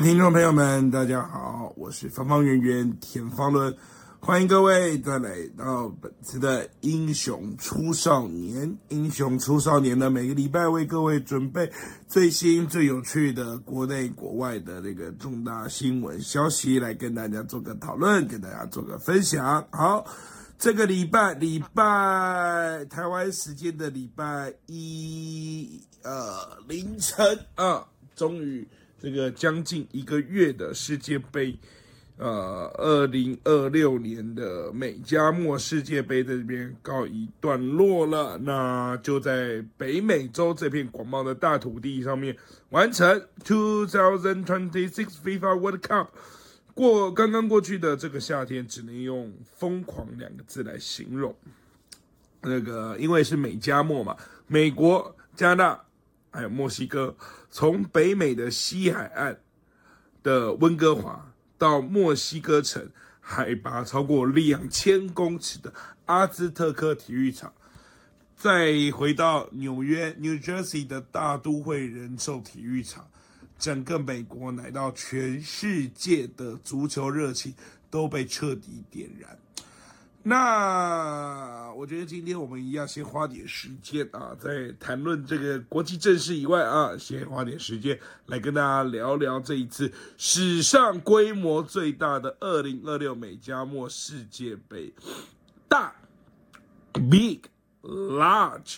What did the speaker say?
听众朋友们，大家好，我是方方圆圆田方伦，欢迎各位再来到本次的英雄出少年。英雄出少年呢，每个礼拜为各位准备最新最有趣的国内国外的这个重大新闻消息，来跟大家做个讨论，跟大家做个分享。好，这个礼拜台湾时间的礼拜一凌晨终于这个将近1个月的世界杯，2026年的美加墨世界杯在这边告一段落了。那就在北美洲这片广袤的大土地上面完成2026 FIFA World Cup。刚刚过去的这个夏天，只能用疯狂2个字来形容。因为是美加墨嘛，美国、加拿大还有墨西哥，从北美的西海岸的温哥华到墨西哥城海拔超过2000公尺的阿兹特克体育场，再回到纽约 New Jersey 的大都会人寿体育场，整个美国乃到全世界的足球热情都被彻底点燃。那我觉得今天我们一样先花点时间在谈论这个国际政事以外先花点时间来跟大家聊聊这一次史上规模最大的2026美加墨世界杯。大 big large